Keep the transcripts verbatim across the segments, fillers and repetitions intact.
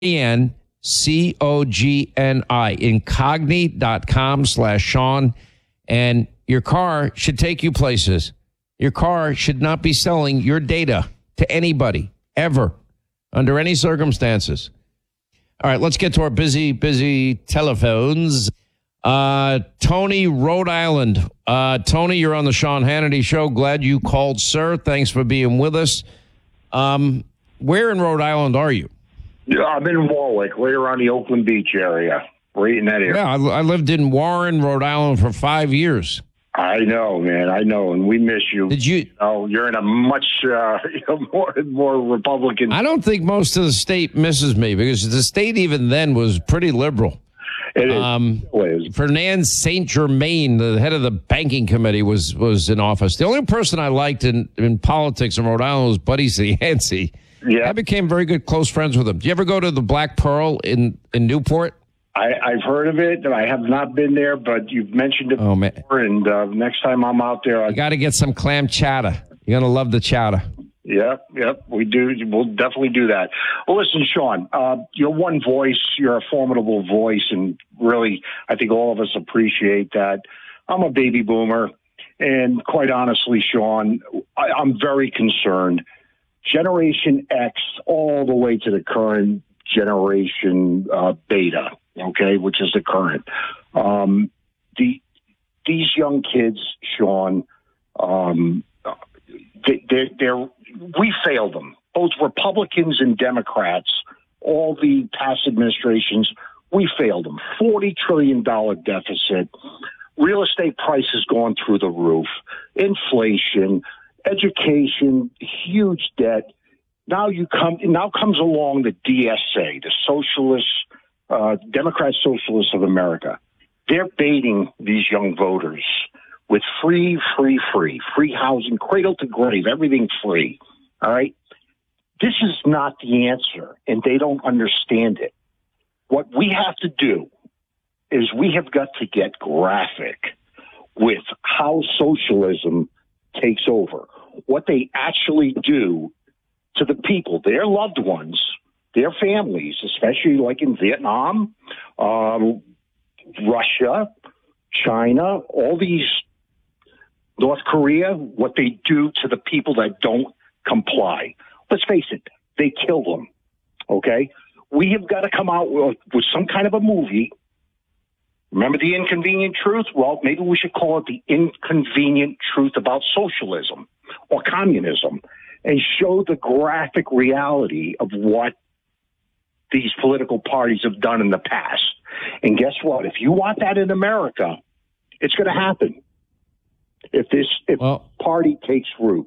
N C O G N I, incogni.com slash Sean. And your car should take you places. Your car should not be selling your data to anybody, ever, under any circumstances. All right, let's get to our busy, busy telephones. Uh, Tony, Rhode Island. Uh, Tony, you're on the Sean Hannity Show. Glad you called, sir. Thanks for being with us. Um, where in Rhode Island are you? Yeah, I'm in Warwick, right around the Oakland Beach area, right in that area. Yeah, I, I lived in Warren, Rhode Island for five years. I know, man. I know, and we miss you. Did you? you know, you're in a much uh, more more Republican. I don't think most of the state misses me because the state even then was pretty liberal. It is. Um, it is. Fernand Saint Germain, the head of the banking committee, was was in office. The only person I liked in, in politics in Rhode Island was Buddy Cianci. Yeah, I became very good, close friends with him. Do you ever go to the Black Pearl in, in Newport? I, I've heard of it. I have not been there, but you've mentioned it oh, man. before. And uh, next time I'm out there, I you got to get some clam chowder. You're gonna love the chowder. Yep, yep, we do. We'll definitely do that. Well, listen, Sean, uh, you're one voice. You're a formidable voice, and really, I think all of us appreciate that. I'm a baby boomer, and quite honestly, Sean, I, I'm very concerned. Generation X all the way to the current generation uh, beta, okay, which is the current. Um, the these young kids, Sean, um, they, they're, they're we failed them. Both Republicans and Democrats, all the past administrations, we failed them. forty trillion dollars deficit. Real estate prices going through the roof. Inflation. Education, huge debt. Now you come. Now comes along the D S A, the Socialist, uh, Democrat Socialists of America. They're baiting these young voters with free, free, free, free housing, cradle to grave, everything free. All right. This is not the answer, and they don't understand it. What we have to do is we have got to get graphic with how socialism takes over, what they actually do to the people, their loved ones, their families, especially like in Vietnam, um, Russia, China, all these, North Korea, what they do to the people that don't comply. Let's face it, they kill them, okay? We have got to come out with, with some kind of a movie. Remember the inconvenient truth? Well, maybe we should call it the inconvenient truth about socialism or communism and show the graphic reality of what these political parties have done in the past. And guess what? If you want that in America, it's going to happen. If this if well, party takes root.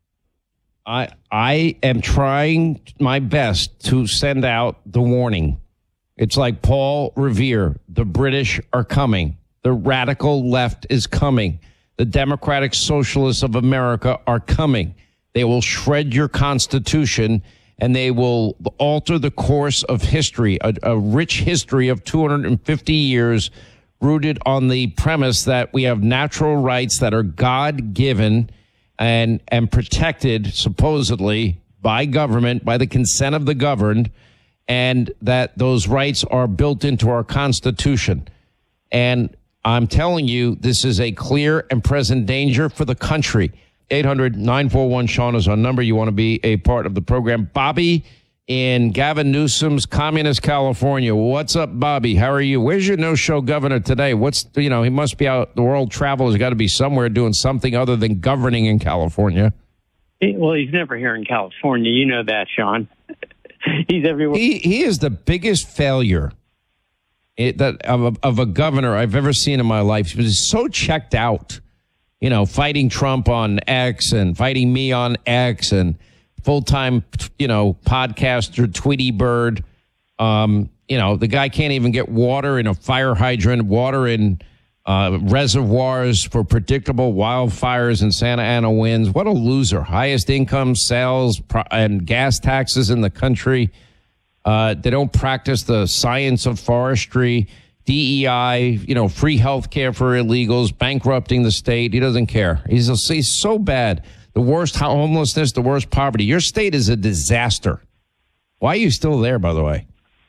I I am trying my best to send out the warning. It's like Paul Revere. The British are coming. The radical left is coming. The Democratic Socialists of America are coming. They will shred your Constitution, and they will alter the course of history, a, a rich history of two hundred fifty years rooted on the premise that we have natural rights that are God-given and, and protected, supposedly, by government, by the consent of the governed, and that those rights are built into our Constitution. And I'm telling you, this is a clear and present danger for the country. eight hundred nine four one Sean is our number. You want to be a part of the program. Bobby in Gavin Newsom's communist California. What's up, Bobby? How are you? Where's your no-show governor today? What's, you know, he must be out. The world travel has got to be somewhere doing something other than governing in California. Well, he's never here in California. You know that, Sean. He's everywhere. He he is the biggest failure it, that of a, of a governor I've ever seen in my life. He was so checked out, you know, fighting Trump on X and fighting me on X and full-time, you know, podcaster Tweety Bird. Um, you know, the guy can't even get water in a fire hydrant, water in uh, reservoirs for predictable wildfires and Santa Ana winds. What a loser. Highest income, sales, pro- and gas taxes in the country. Uh, they don't practice the science of forestry, D E I, you know, free health care for illegals, bankrupting the state. He doesn't care. He's, a, he's so bad. The worst homelessness, the worst poverty. Your state is a disaster. Why are you still there, by the way?